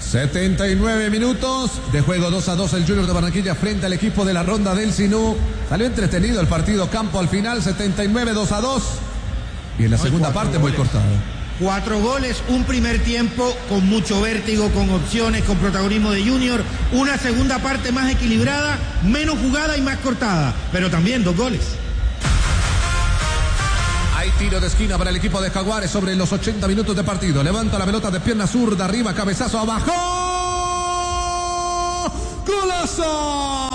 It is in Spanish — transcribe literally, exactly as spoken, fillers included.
setenta y nueve minutos de juego, dos a dos el Junior de Barranquilla frente al equipo de la Ronda del Sinú. Salió entretenido el partido campo al final, setenta y nueve, dos a dos. Y en la segunda parte muy cortado. Cuatro goles, un primer tiempo con mucho vértigo, con opciones, con protagonismo de Junior. Una segunda parte más equilibrada, menos jugada y más cortada. Pero también dos goles. Hay tiro de esquina para el equipo de Jaguares sobre los ochenta minutos de partido. Levanta la pelota de pierna zurda, arriba, cabezazo, abajo. ¡Golazo!